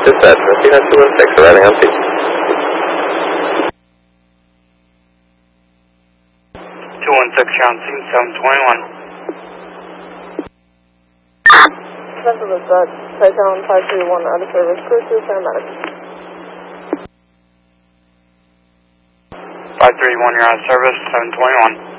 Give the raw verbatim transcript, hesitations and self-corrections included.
Dispatch, Messina two one six, arriving on scene. two one six, you're on scene, seven twenty-one. Central Dispatch, Tytown five three one out of service, crew two paramedics. five three one, you're on service, seven twenty-one.